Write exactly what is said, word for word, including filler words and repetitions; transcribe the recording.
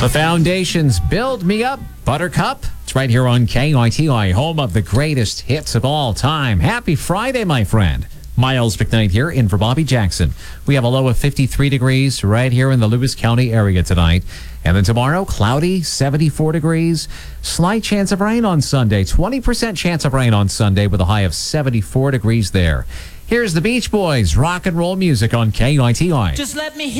The Foundations, Build Me Up, Buttercup. It's right here on K I T I, home of the greatest hits of all time. Happy Friday, my friend. Miles McKnight here, in for Bobby Jackson. We have a low of fifty-three degrees right here in the Lewis County area tonight. And then tomorrow, cloudy, seventy-four degrees. Slight chance of rain on Sunday. twenty percent chance of rain on Sunday with a high of seventy-four degrees there. Here's the Beach Boys, rock and roll music on K I T I. Just let me hear